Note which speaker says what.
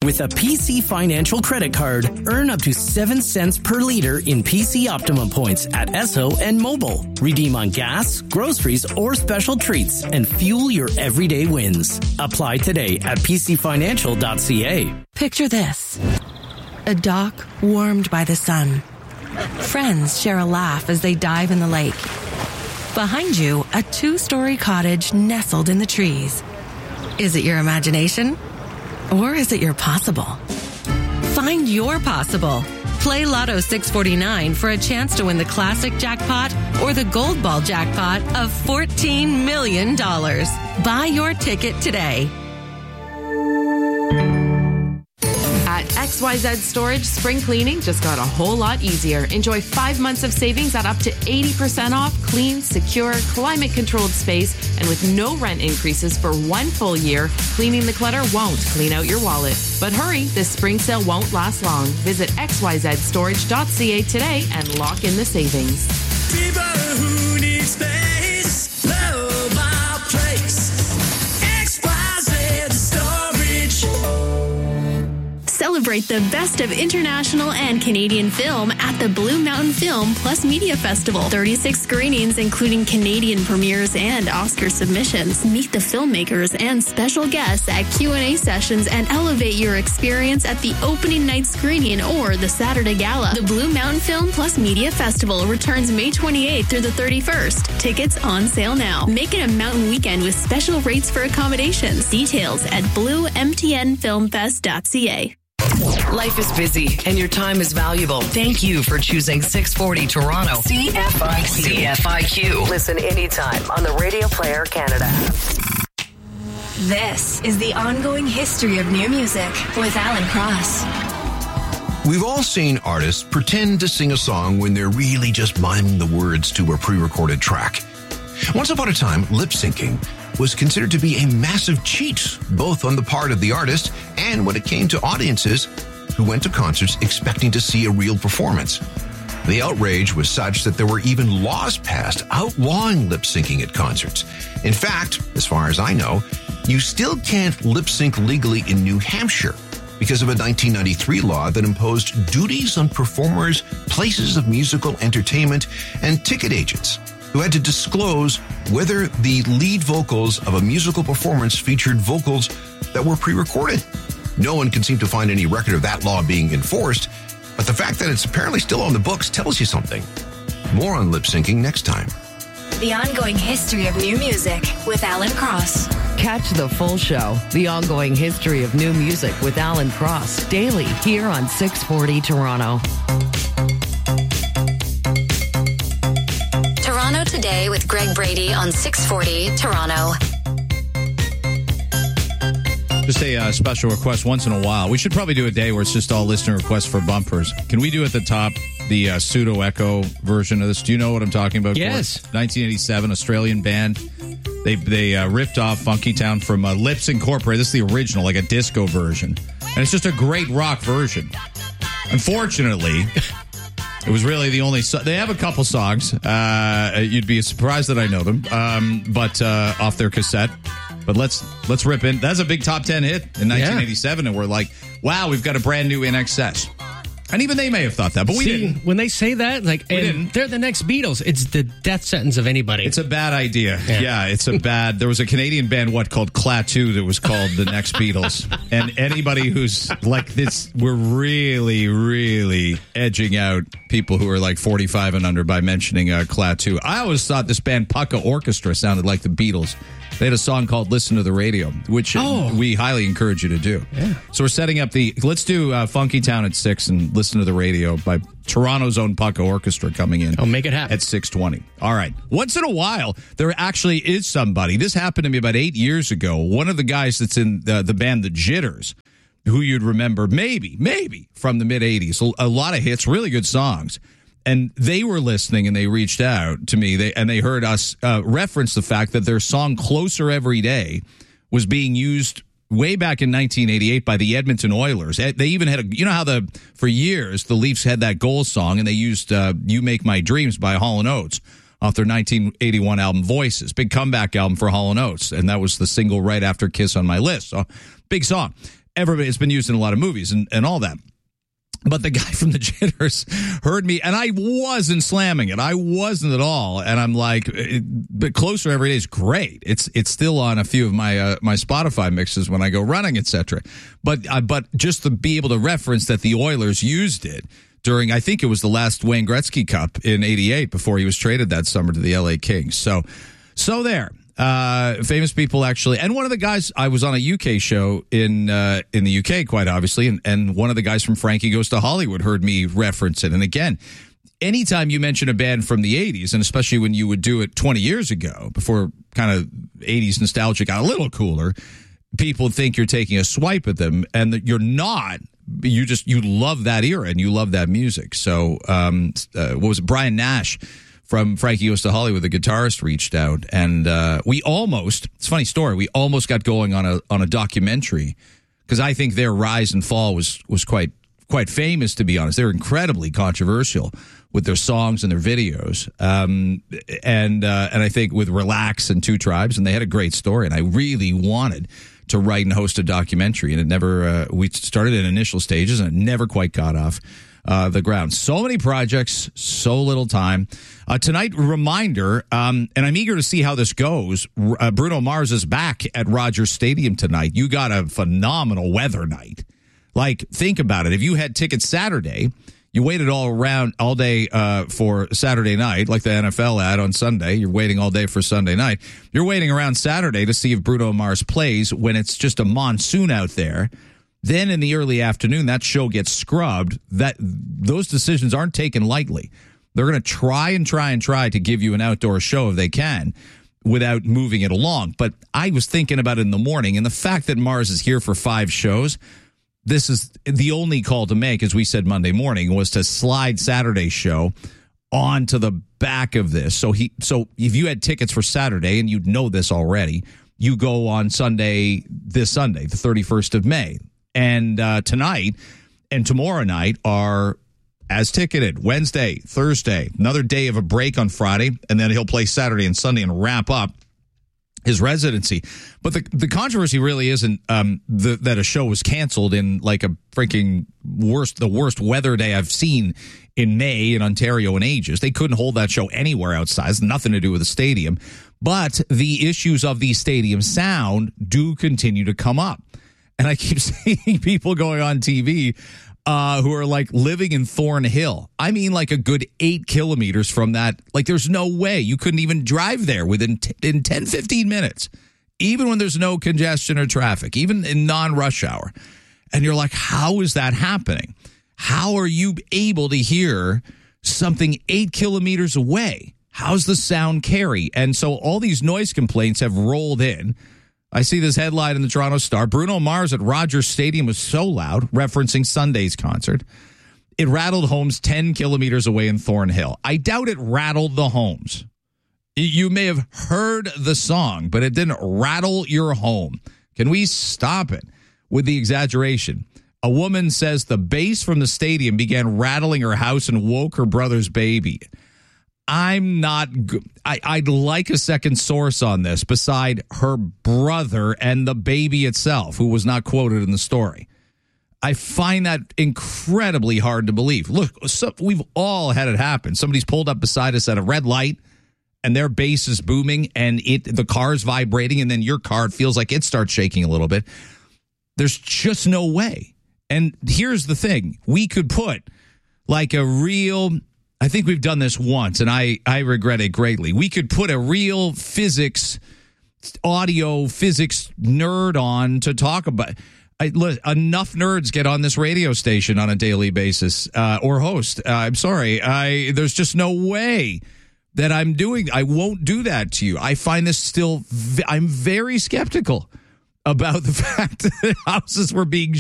Speaker 1: With a PC Financial credit card, earn up to 7 cents per liter in PC Optimum points at Esso and Mobile. Redeem on gas, groceries, or special treats and fuel your everyday wins. Apply today at pcfinancial.ca.
Speaker 2: Picture this. A dock warmed by the sun. Friends share a laugh as they dive in the lake. Behind you, a 2-story cottage nestled in the trees. Is it your imagination? Or is it your possible? Find your possible. Play Lotto 649 for a chance to win the classic jackpot or the gold ball jackpot of $14 million. Buy your ticket today.
Speaker 3: At XYZ Storage, spring cleaning just got a whole lot easier. Enjoy 5 months of savings at up to 80% off clean, secure, climate-controlled space, and with no rent increases for 1 full year, cleaning the clutter won't clean out your wallet. But hurry, this spring sale won't last long. Visit xyzstorage.ca today and lock in the savings.
Speaker 4: People who need space, love our place. XYZ Storage.
Speaker 5: Celebrate the best of international and Canadian film at the Blue Mountain Film Plus Media Festival. 36 screenings, including Canadian premieres and Oscar submissions. Meet the filmmakers and special guests at Q&A sessions and elevate your experience at the opening night screening or the Saturday Gala. The Blue Mountain Film Plus Media Festival returns May 28th through the 31st. Tickets on sale now. Make it a mountain weekend with special rates for accommodations. Details at bluemtnfilmfest.ca.
Speaker 6: Life is busy and your time is valuable. Thank you for choosing 640 Toronto. CFIQ. Listen anytime on the Radio Player Canada.
Speaker 7: This is the ongoing history of new music with Alan Cross.
Speaker 8: We've all seen artists pretend to sing a song when they're really just miming the words to a pre-recorded track. Once upon a time, lip-syncing was considered to be a massive cheat, both on the part of the artist and when it came to audiences who went to concerts expecting to see a real performance. The outrage was such that there were even laws passed outlawing lip-syncing at concerts. In fact, as far as I know, you still can't lip-sync legally in New Hampshire because of a 1993 law that imposed duties on performers, places of musical entertainment, and ticket agents who had to disclose whether the lead vocals of a musical performance featured vocals that were pre-recorded. No one can seem to find any record of that law being enforced, but the fact that it's apparently still on the books tells you something. More on lip-syncing next time.
Speaker 7: The ongoing history of new music with Alan Cross.
Speaker 6: Catch the full show, The Ongoing History of New Music with Alan Cross, daily here on 640 Toronto.
Speaker 7: Toronto Today with Greg Brady on 640 Toronto.
Speaker 9: Just a special request once in a while. We should probably do a day where it's just all listener requests for bumpers. Can we do at the top the Pseudo Echo version of this? Do you know what I'm talking about?
Speaker 10: Yes.
Speaker 9: 1987, Australian band. They ripped off Funky Town from Lips Incorporated. This is the original, like a disco version. And it's just a great rock version. Unfortunately, it was really the only... They have a couple songs. You'd be surprised that I know them. But off their cassette. But let's rip in. That's a big top 10 hit in 1987. And we're like, wow, we've got a brand new INXS. And even they may have thought that, but we didn't.
Speaker 10: When they say that, they're the next Beatles. It's the death sentence of anybody.
Speaker 9: It's a bad idea. Yeah, it's a bad... There was a Canadian band, called Klaatu, that was called the next Beatles. And anybody who's like this, we're really, really edging out people who are like 45 and under by mentioning Klaatu. I always thought this band, Pukka Orchestra, sounded like the Beatles. They had a song called Listen to the Radio, which we highly encourage you to do.
Speaker 10: Yeah.
Speaker 9: So we're setting up let's do Funky Town at 6 and Listen to the Radio by Toronto's own Pukka Orchestra coming in.
Speaker 10: Make it happen.
Speaker 9: At 6:20. All right. Once in a while, there actually is somebody. This happened to me about 8 years ago. One of the guys that's in the band The Jitters, who you'd remember maybe from the mid-'80s. A lot of hits, really good songs. And they were listening and they reached out to me they heard us reference the fact that their song Closer Every Day was being used way back in 1988 by the Edmonton Oilers. They even had for years the Leafs had that goal song and they used You Make My Dreams by Hall & Oates off their 1981 album Voices. Big comeback album for Hall & Oates. And that was the single right after Kiss on my list. So big song. everybody, it's been used in a lot of movies and all that. But the guy from the Jitters heard me, and I wasn't slamming it. I wasn't at all. And I'm like, but Closer Every Day is great. It's still on a few of my my Spotify mixes when I go running, etc. But just to be able to reference that the Oilers used it during, I think it was the last Wayne Gretzky Cup in '88 before he was traded that summer to the LA Kings. So there. Famous people, actually. And one of the guys, I was on a UK show in the UK, quite obviously, and one of the guys from Frankie Goes to Hollywood heard me reference it. And again, anytime you mention a band from the 80s, and especially when you would do it 20 years ago, before kind of 80s nostalgia got a little cooler, people think you're taking a swipe at them, and that you're not. You love that era, and you love that music. So, what was it? Brian Nash from Frankie Goes to Hollywood, the guitarist, reached out, and we almost, it's a funny story, we almost got going on a documentary, because I think their rise and fall was quite famous, to be honest. They're incredibly controversial with their songs and their videos, and I think with Relax and Two Tribes, and they had a great story, and I really wanted to write and host a documentary, and it never, we started in initial stages, and it never quite got off the ground. So many projects, so little time. Tonight, reminder, and I'm eager to see how this goes. Bruno Mars is back at Rogers Stadium tonight. You got a phenomenal weather night. Like, think about it. If you had tickets Saturday, you waited all day for Saturday night, like the NFL had on Sunday. You're waiting all day for Sunday night. You're waiting around Saturday to see if Bruno Mars plays when it's just a monsoon out there. Then in the early afternoon, that show gets scrubbed. Those decisions aren't taken lightly. They're going to try to give you an outdoor show if they can without moving it along. But I was thinking about it in the morning, and the fact that Mars is here for 5 shows, this is the only call to make, as we said Monday morning, was to slide Saturday's show onto the back of this. So if you had tickets for Saturday, and you'd know this already, you go on this Sunday, the 31st of May. And tonight and tomorrow night are as ticketed. Wednesday, Thursday, another day of a break on Friday, and then he'll play Saturday and Sunday and wrap up his residency. But the controversy really isn't that a show was canceled in like a freaking the worst weather day I've seen in May in Ontario in ages. They couldn't hold that show anywhere outside. It's nothing to do with the stadium. But the issues of the stadium sound do continue to come up. And I keep seeing people going on TV who are like living in Thornhill. I mean, like a good 8 kilometers from that. Like, there's no way you couldn't even drive there in 10, 15 minutes, even when there's no congestion or traffic, even in non-rush hour. And you're like, how is that happening? How are you able to hear something 8 kilometers away? How's the sound carry? And so all these noise complaints have rolled in. I see this headline in the Toronto Star. Bruno Mars at Rogers Stadium was so loud, referencing Sunday's concert, it rattled homes 10 kilometers away in Thornhill. I doubt it rattled the homes. You may have heard the song, but it didn't rattle your home. Can we stop it with the exaggeration? A woman says the bass from the stadium began rattling her house and woke her brother's baby. I'm not I'd like a second source on this beside her brother and the baby itself, who was not quoted in the story. I find that incredibly hard to believe. Look, we've all had it happen. Somebody's pulled up beside us at a red light and their bass is booming and the car's vibrating, and then your car feels like it starts shaking a little bit. There's just no way. And here's the thing. We could put like a real... I think we've done this once, and I regret it greatly. We could put a real audio physics nerd on to talk about. Enough nerds get on this radio station on a daily basis or host. I'm sorry. There's just no way that I won't do that to you. I find this still, I'm very skeptical about the fact that houses were being